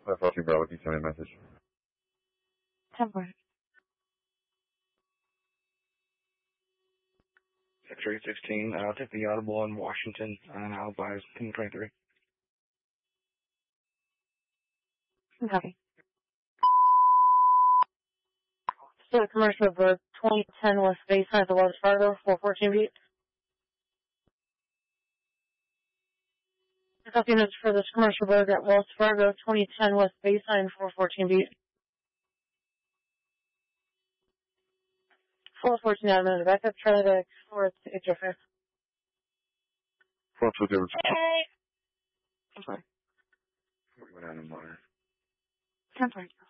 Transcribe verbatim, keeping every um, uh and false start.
five fourteen Bravo, can you send me a message? ten four. three sixteen, I'll take the audible in Washington, and I'll buy ten twenty-three. Copy. So commercial bird twenty ten West Baseline at the Wells Fargo, four fourteen beat. Copy notes for this commercial bird at Wells Fargo, twenty ten West Baseline, four fourteen beat. four fourteen out of minute. Backup, try to explore to H F F. four two zero. Hey! I'm sorry. We're going down in water. ten twenty.